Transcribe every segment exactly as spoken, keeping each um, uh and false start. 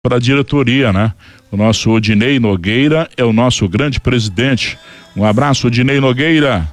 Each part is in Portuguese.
para a diretoria, né? O nosso Odinei Nogueira é o nosso grande presidente. Um abraço, Odinei Nogueira.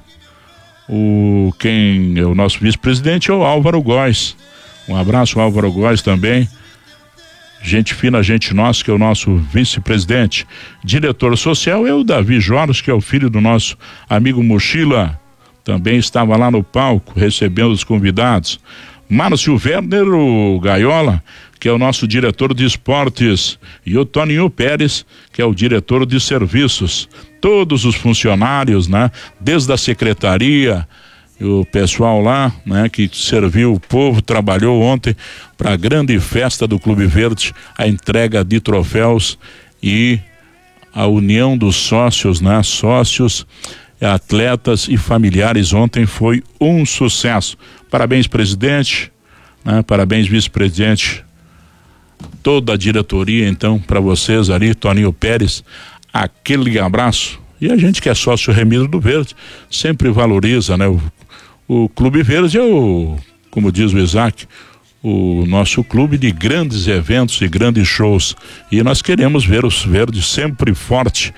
O quem é o nosso vice-presidente é o Álvaro Góes. Um abraço, Álvaro Góes também. Gente fina, gente nossa, que é o nosso vice-presidente. Diretor social é o Davi Jorge, que é o filho do nosso amigo Mochila. Também estava lá no palco recebendo os convidados. Márcio Werner, o Gaiola, que é o nosso diretor de esportes, e o Toninho Pérez, que é o diretor de serviços. Todos os funcionários, né? Desde a secretaria, o pessoal lá, né? Que serviu o povo, trabalhou ontem para a grande festa do Clube Verde, a entrega de troféus e a união dos sócios, né? Sócios, atletas e familiares ontem foi um sucesso. Parabéns, presidente, né? Parabéns, vice-presidente, toda a diretoria, então, para vocês ali, Toninho Pérez, aquele abraço. E a gente que é sócio remido do Verde sempre valoriza, né? O, o Clube Verde é o, como diz o Isaac, o nosso clube de grandes eventos e grandes shows, e nós queremos ver os Verdes sempre forte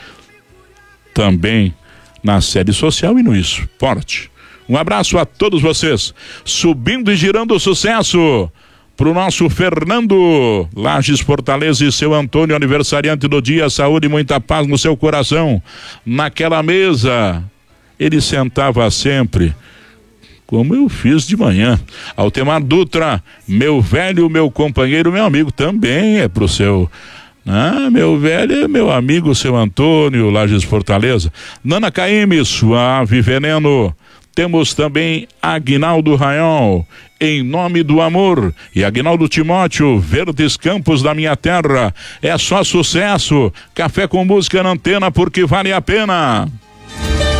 também na série social e no esporte. Um abraço a todos vocês, subindo e girando o sucesso pro nosso Fernando Lages Fortaleza e seu Antônio, aniversariante do dia. Saúde e muita paz no seu coração. Naquela mesa ele sentava sempre, como eu fiz de manhã. Altemar Dutra, meu velho, meu companheiro, meu amigo, também é pro seu, ah, meu velho, meu amigo, seu Antônio Lages Fortaleza. Nana Caymmi, Suave Veneno. Temos também Aguinaldo Raiol, Em Nome do Amor, e Aguinaldo Timóteo, Verdes Campos da Minha Terra. É só sucesso. Café com música na antena, porque vale a pena.